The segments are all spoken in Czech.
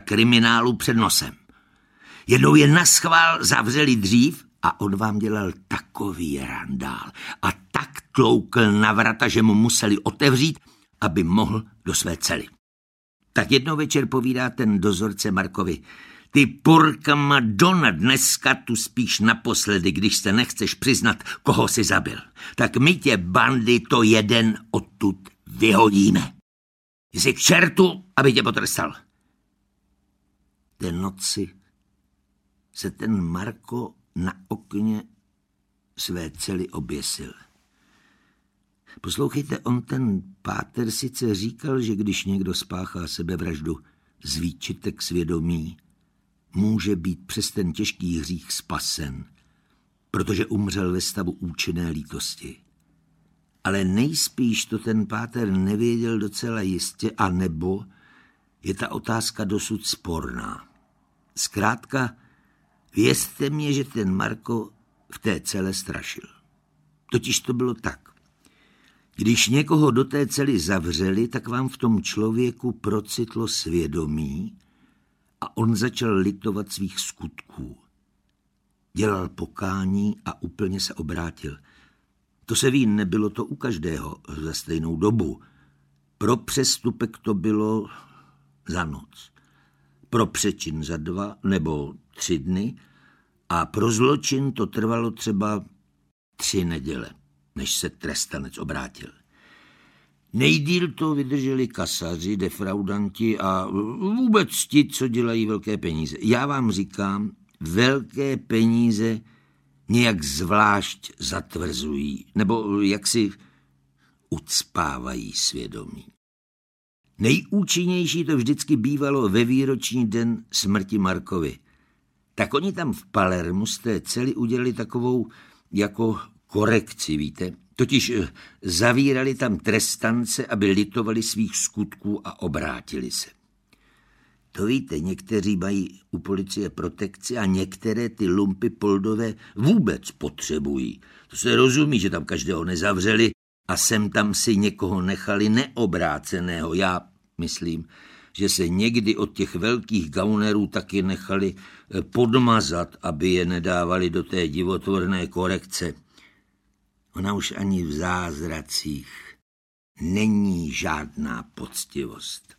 kriminálu před nosem. Jednou je naschvál zavřeli dřív a on vám dělal takový randál a tak tloukl na vrata, že mu museli otevřít, aby mohl do své cely. Tak jednou večer povídá ten dozorce Markovi: ty porka Madonna, dneska tu spíš naposledy, když se nechceš přiznat, koho si zabil. Tak my tě, bandy, to jeden odtud vyhodíme. Jsi k čertu, aby tě potrestal. Té noci se ten Marko na okně své cely oběsil. Poslouchejte, on ten páter sice říkal, že když někdo spáchá sebevraždu z výčitek svědomí, může být přes ten těžký hřích spasen, protože umřel ve stavu účinné lítosti. Ale nejspíš to ten páter nevěděl docela jistě, anebo je ta otázka dosud sporná. Zkrátka, vězte mě, že ten Marko v té cele strašil. Totiž to bylo tak. Když někoho do té cely zavřeli, tak vám v tom člověku procitlo svědomí a on začal litovat svých skutků. Dělal pokání a úplně se obrátil. To se ví, nebylo to u každého za stejnou dobu. Pro přestupek to bylo za noc, pro přečin za 2 nebo 3 dny a pro zločin to trvalo třeba 3 neděle, než se trestanec obrátil. Nejdýl to vydrželi kasaři, defraudanti a vůbec ti, co dělají velké peníze. Já vám říkám, velké peníze nějak zvlášť zatvrzují, nebo jaksi ucpávají svědomí. Nejúčinnější to vždycky bývalo ve výroční den smrti Markovy. Tak oni tam v Palermu z té cely udělali takovou jako korekci, víte? Totiž zavírali tam trestance, aby litovali svých skutků a obrátili se. To víte, někteří mají u policie protekci a některé ty lumpy poldové vůbec potřebují. To se rozumí, že tam každého nezavřeli a sem tam si někoho nechali neobráceného. Já myslím, že se někdy od těch velkých gaunerů taky nechali podmazat, aby je nedávali do té divotvorné korekce. Ona už ani v zázracích není žádná poctivost.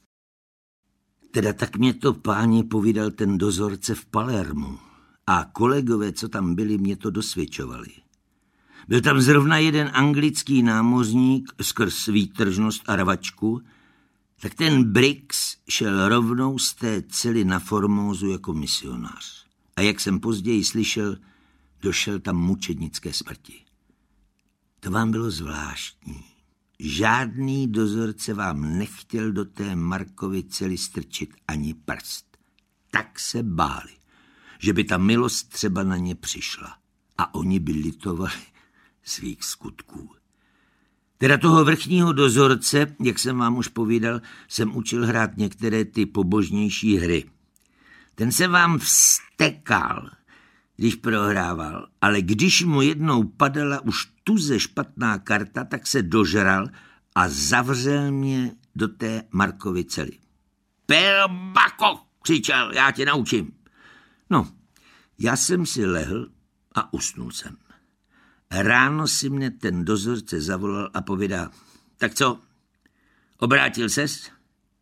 Teda tak mě to, páni, povídal ten dozorce v Palermu a kolegové, co tam byli, mě to dosvědčovali. Byl tam zrovna jeden anglický námořník skrz výtržnost a rvačku, tak ten Briggs šel rovnou z té cely na Formózu jako misionář. A jak jsem později slyšel, došel tam mučednické smrti. To vám bylo zvláštní. Žádný dozorce vám nechtěl do té Markovy cely strčit ani prst. Tak se báli, že by ta milost třeba na ně přišla a oni by litovali svých skutků. Teda toho vrchního dozorce, jak jsem vám už povídal, jsem učil hrát některé ty pobožnější hry. Ten se vám vztekal, když prohrával, ale když mu jednou padala už tuze špatná karta, tak se dožral a zavřel mě do té Markovy cely. Perbako, křičel, já tě naučím. No, já jsem si lehl a usnul jsem. Ráno si mě ten dozorce zavolal a povídá: tak co, obrátil ses?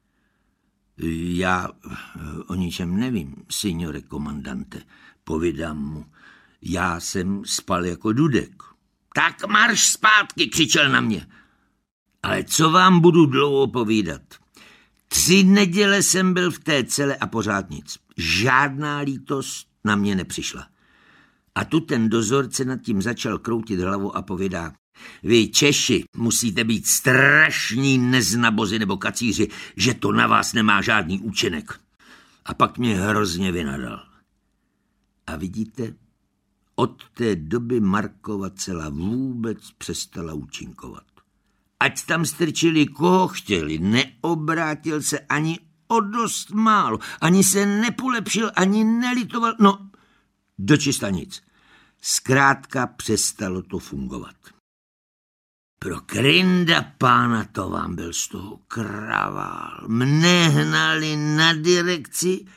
Já o ničem nevím, signore komandante, povídám mu. Já jsem spal jako dudek. Tak marš zpátky, křičel na mě. Ale co vám budu dlouho povídat? 3 neděle jsem byl v té cele a pořád nic. Žádná lítost na mě nepřišla. A tu ten dozorce nad tím začal kroutit hlavu a povídá: vy Češi musíte být strašní neznabozi nebo kacíři, že to na vás nemá žádný účinek. A pak mě hrozně vynadal. A vidíte, od té doby Markova cela vůbec přestala účinkovat. Ať tam strčili koho chtěli, neobrátil se ani o dost málo, ani se nepolepšil, ani nelitoval, no, dočista nic. Zkrátka přestalo to fungovat. Pro Krynda pána to vám byl z toho kravál. Mne hnali na direkci